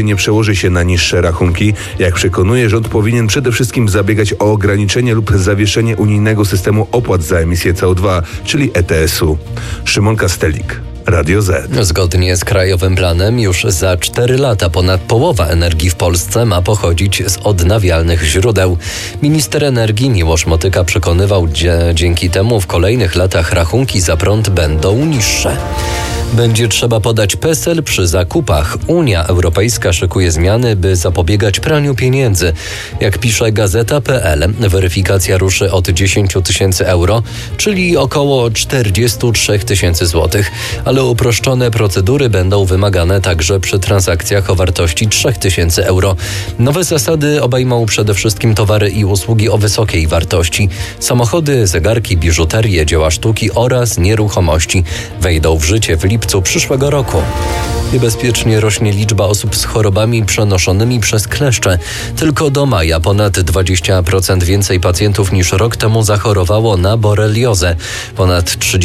nie przełoży się na niższe rachunki. Jak przekonuje, rząd powinien przede wszystkim zabiegać o ograniczenie lub zawieszenie unijnego systemu opłat za emisję CO2, czyli ETS-u. Szymon Kastelik, Radio Z. Zgodnie z krajowym planem już za 4 lata ponad połowa energii w Polsce ma pochodzić z odnawialnych źródeł. Minister energii Miłosz Motyka przekonywał, że dzięki temu w kolejnych latach rachunki za prąd będą niższe. Będzie trzeba podać PESEL przy zakupach. Unia Europejska szykuje zmiany, by zapobiegać praniu pieniędzy. Jak pisze Gazeta.pl, weryfikacja ruszy od 10 tysięcy euro, czyli około 43 tysięcy złotych. Ale uproszczone procedury będą wymagane także przy transakcjach o wartości 3 tysięcy euro. Nowe zasady obejmą przede wszystkim towary i usługi o wysokiej wartości. Samochody, zegarki, biżuterię, dzieła sztuki oraz nieruchomości wejdą w życie w lipcu przyszłego roku. Niebezpiecznie rośnie liczba osób z chorobami przenoszonymi przez kleszcze. Tylko do maja ponad 20% więcej pacjentów niż rok temu zachorowało na boreliozę. Ponad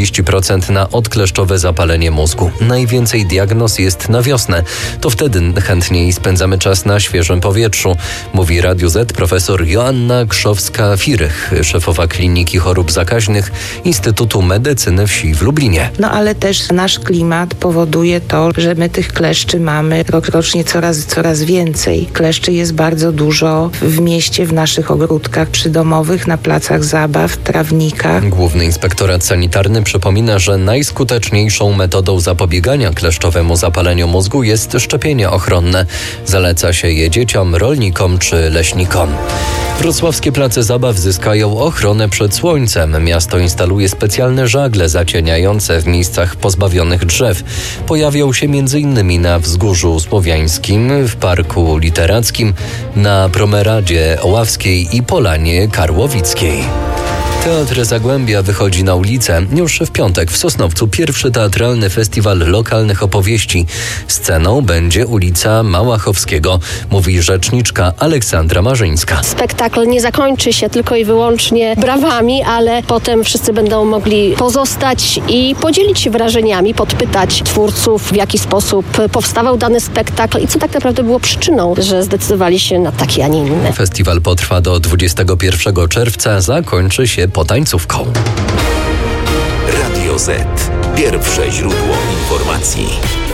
30% na odkleszczowe zapalenie mózgu. Najwięcej diagnoz jest na wiosnę. To wtedy chętniej spędzamy czas na świeżym powietrzu, mówi Radiu Z profesor Joanna Grzowska-Firych, szefowa Kliniki Chorób Zakaźnych Instytutu Medycyny Wsi w Lublinie. Ale też nasz klimat powoduje to, że my tych kleszczy mamy rokrocznie coraz więcej. Kleszczy jest bardzo dużo w mieście, w naszych ogródkach przydomowych, na placach zabaw, trawnikach. Główny Inspektorat Sanitarny przypomina, że najskuteczniejszą metodą zapobiegania kleszczowemu zapaleniu mózgu jest szczepienie ochronne. Zaleca się je dzieciom, rolnikom czy leśnikom. Wrocławskie place zabaw zyskają ochronę przed słońcem. Miasto instaluje specjalne żagle zacieniające w miejscach pozbawionych drzew. Pojawią się m.in. na Wzgórzu Słowiańskim, w Parku Literackim, na Promeradzie Oławskiej i Polanie Karłowickiej. Teatr Zagłębia wychodzi na ulicę. Już w piątek w Sosnowcu pierwszy teatralny festiwal lokalnych opowieści. Sceną będzie ulica Małachowskiego, mówi rzeczniczka Aleksandra Marzyńska. Spektakl nie zakończy się tylko i wyłącznie brawami, ale potem wszyscy będą mogli pozostać i podzielić się wrażeniami, podpytać twórców, w jaki sposób powstawał dany spektakl i co tak naprawdę było przyczyną, że zdecydowali się na taki, a nie inny. Festiwal potrwa do 21 czerwca, zakończy się potańcówką. Radio Z. Pierwsze źródło informacji.